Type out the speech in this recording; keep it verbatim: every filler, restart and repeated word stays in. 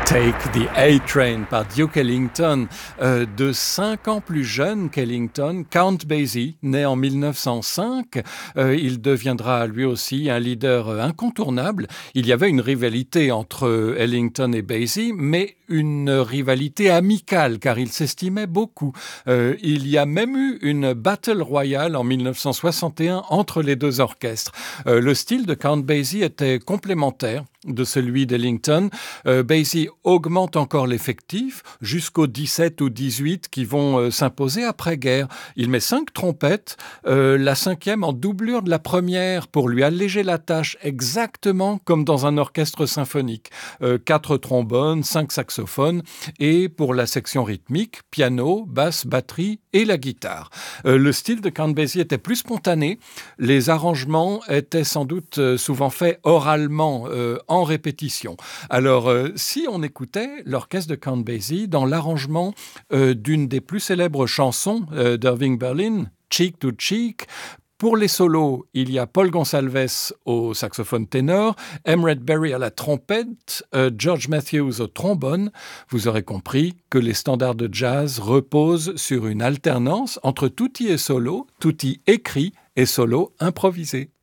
Take the A-Train par Duke Ellington. Euh, de cinq ans plus jeune qu'Ellington, Count Basie, né en mille neuf cent cinq, euh, il deviendra lui aussi un leader incontournable. Il y avait une rivalité entre Ellington et Basie, mais une rivalité amicale, car ils s'estimaient beaucoup. Euh, il y a même eu une battle royale en mille neuf cent soixante et un entre les deux orchestres. Euh, le style de Count Basie était complémentaire de celui d'Ellington. Euh, Basie augmente encore l'effectif jusqu'aux dix-sept ou dix-huit qui vont euh, s'imposer après-guerre. Il met cinq trompettes, euh, la cinquième en doublure de la première pour lui alléger la tâche exactement comme dans un orchestre symphonique. Euh, quatre trombones, cinq saxophones et pour la section rythmique, piano, basse, batterie et la guitare. Euh, le style de Count Basie était plus spontané. Les arrangements étaient sans doute euh, souvent faits oralement, euh, en répétition. Alors, euh, si on écoutait l'orchestre de Count Basie dans l'arrangement euh, d'une des plus célèbres chansons euh, d'Irving Berlin, Cheek to Cheek, pour les solos, il y a Paul Gonsalves au saxophone ténor, Emret Berry à la trompette, euh, George Matthews au trombone. Vous aurez compris que les standards de jazz reposent sur une alternance entre tutti et solo, tutti écrit et solo improvisé.